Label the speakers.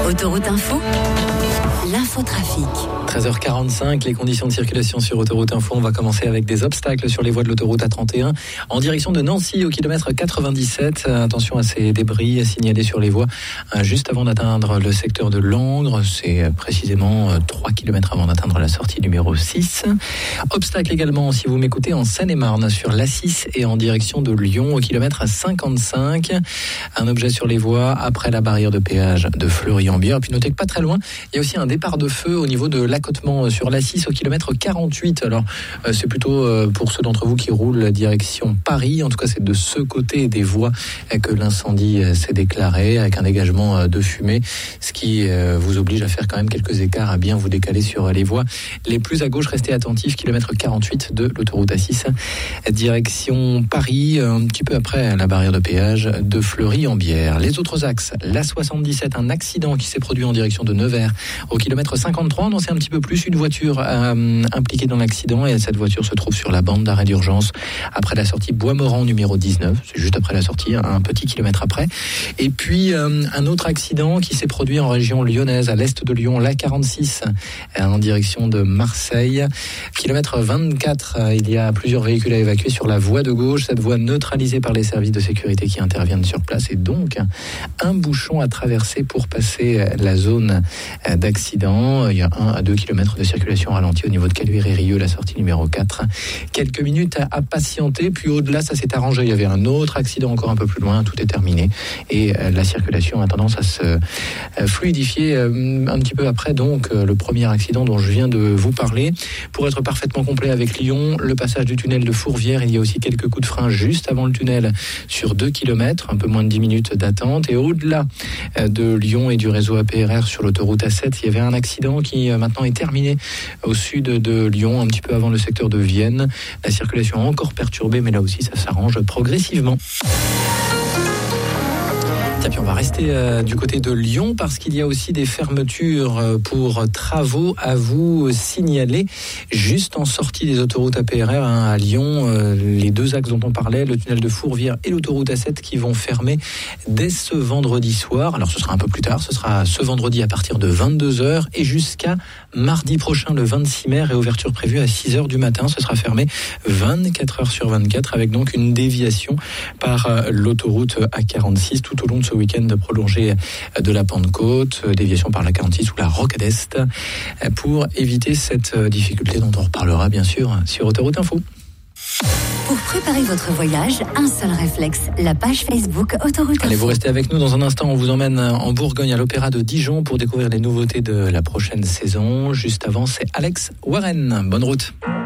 Speaker 1: Autoroute Info, l'infotrafic.
Speaker 2: 13h45, les conditions de circulation sur Autoroute Info. On va commencer avec des obstacles sur les voies de l'autoroute A31 en direction de Nancy au kilomètre 97. Attention à ces débris signalés sur les voies juste avant d'atteindre le secteur de Langres. C'est précisément 3 km avant d'atteindre la sortie numéro 6. Obstacle également, si vous m'écoutez, en Seine-et-Marne sur l'A6 et en direction de Lyon au kilomètre 55. Un objet sur les voies après la barrière de péage de Fleury-en-Bière. Puis notez que pas très loin, il y a aussi un départ de feu au niveau de l'accotement sur l'A6 au kilomètre 48. Alors, c'est plutôt pour ceux d'entre vous qui roulent direction Paris. En tout cas, c'est de ce côté des voies que l'incendie s'est déclaré avec un dégagement de fumée, ce qui vous oblige à faire quand même quelques écarts, à bien vous décaler sur les voies les plus à gauche. Restez attentifs, kilomètre 48 de l'autoroute A6, direction Paris, un petit peu après la barrière de péage de Fleury-en-Bière. Les autres axes, l'A77, un accident qui s'est produit en direction de Nevers au kilomètre 53. On en sait un petit peu plus, une voiture impliquée dans l'accident et cette voiture se trouve sur la bande d'arrêt d'urgence après la sortie Bois-Morand numéro 19, c'est juste après la sortie, un petit kilomètre après. Et puis un autre accident qui s'est produit en région lyonnaise, à l'est de Lyon, l'A46 en direction de Marseille, kilomètre 24. Il y a plusieurs véhicules à évacuer sur la voie de gauche, cette voie neutralisée par les services de sécurité qui interviennent sur place, et donc un bouchon à traverser pour passer la zone d'accident. Il y a 1 à 2 km de circulation ralentie au niveau de Caluire et Rieux, la sortie numéro 4. Quelques minutes à patienter, puis au-delà, ça s'est arrangé. Il y avait un autre accident encore un peu plus loin, tout est terminé. Et la circulation a tendance à se fluidifier un petit peu après, donc, le premier accident dont je viens de vous parler. Pour être parfaitement complet avec Lyon, le passage du tunnel de Fourvière, il y a aussi quelques coups de frein juste avant le tunnel sur 2 km, un peu moins de 10 minutes d'attente. Et au-delà de Lyon et du réseau APRR sur l'autoroute A7, il y avait un accident qui maintenant est terminé au sud de Lyon, un petit peu avant le secteur de Vienne. La circulation est encore perturbée, mais là aussi ça s'arrange progressivement. Et puis on va rester du côté de Lyon parce qu'il y a aussi des fermetures pour travaux à vous signaler juste en sortie des autoroutes APRR à Lyon. Les deux axes dont on parlait, le tunnel de Fourvière et l'autoroute A7 qui vont fermer dès ce vendredi soir. Alors ce sera un peu plus tard, ce sera ce vendredi à partir de 22h et jusqu'à mardi prochain le 26 mai, réouverture prévue à 6h du matin. Ce sera fermé 24h sur 24 avec donc une déviation par l'autoroute A46 tout au long de ce week-end prolongé de la Pentecôte, déviation par la 46 ou la Rocade Est, pour éviter cette difficulté dont on reparlera bien sûr sur Autoroute Info.
Speaker 1: Pour préparer votre voyage, un seul réflexe, la page Facebook Autoroute Info.
Speaker 2: Allez, vous restez avec nous. Dans un instant, on vous emmène en Bourgogne à l'Opéra de Dijon pour découvrir les nouveautés de la prochaine saison. Juste avant, c'est Alex Warren. Bonne route.